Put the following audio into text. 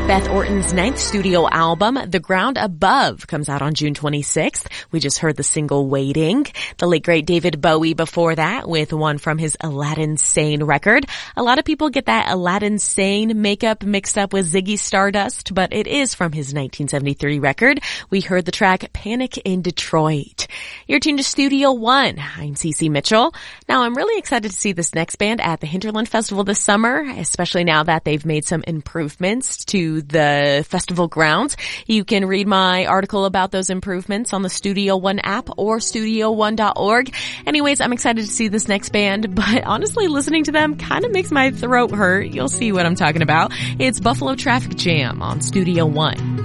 Beth Orton's ninth studio album, The Ground Above, comes out on June 26th. We just heard the single Waiting. The late great David Bowie before that with one from his Aladdin Sane record. A lot of people get that Aladdin Sane makeup mixed up with Ziggy Stardust, but it is from his 1973 record. We heard the track Panic in Detroit. You're tuned to Studio One. I'm Cece Mitchell. Now, I'm really excited to see this next band at the Hinterland Festival this summer, especially now that they've made some improvements to the festival grounds. You can read my article about those improvements on the Studio One app or studio1.org. Anyways, I'm excited to see this next band, but honestly, listening to them kind of makes my throat hurt. You'll see what I'm talking about. It's Buffalo Traffic Jam on Studio One.